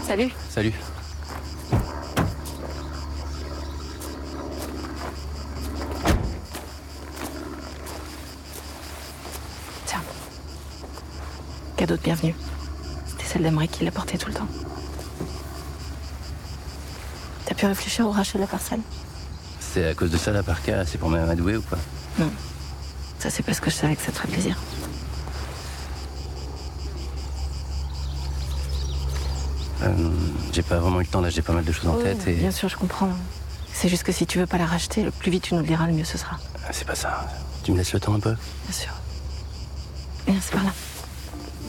Salut. Salut. Tiens. Cadeau de bienvenue. C'était celle d'Aymeric qui l'a portée tout le temps. T'as pu réfléchir au rachat de la parcelle? C'est à cause de ça la parka, c'est pour m'amadouer ou quoi? Non. Ça, c'est parce que je savais que ça te ferait plaisir. J'ai pas vraiment eu le temps, là j'ai pas mal de choses en tête et... Bien sûr, je comprends. C'est juste que si tu veux pas la racheter, le plus vite tu nous le diras, le mieux ce sera. C'est pas ça. Tu me laisses le temps un peu? Bien sûr. Viens, c'est par là.